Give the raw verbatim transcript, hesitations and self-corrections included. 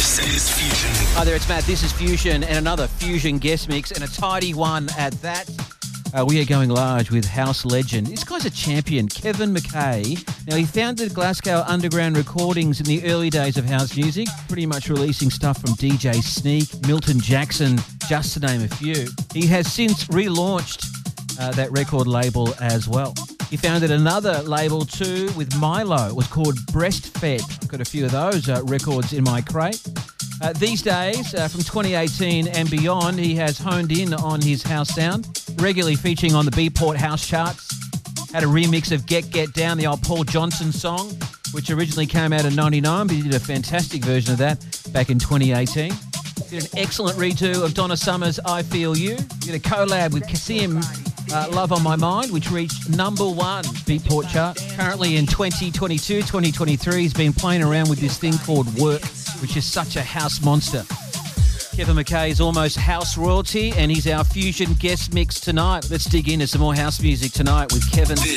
This is Fusion. Hi there, it's Matt. This is Fusion and another Fusion guest mix, and a tidy one at that. Uh, we are going large with house legend. This guy's a champion, Kevin McKay. Now, he founded Glasgow Underground Recordings in the early days of house music, pretty much releasing stuff from D J Sneak, Milton Jackson, just to name a few. He has since relaunched uh, that record label as well. He founded another label too with Milo. It was called Breastfed. I've got a few of those uh, records in my crate. Uh, these days, uh, from twenty eighteen and beyond, he has honed in on his house sound, regularly featuring on the Beatport house charts. Had a remix of Get Get Down, the old Paul Johnson song, which originally came out in ninety-nine, but he did a fantastic version of that back in twenty eighteen. Did an excellent redo of Donna Summer's I Feel You. Did a collab with Kasim, uh, Love on My Mind, which reached number one Beatport chart. Currently in twenty twenty-two, twenty twenty-three, he's been playing around with this thing called Work, which is such a house monster. Kevin McKay is almost house royalty, and he's our Fusion guest mix tonight. Let's dig into some more house music tonight with Kevin.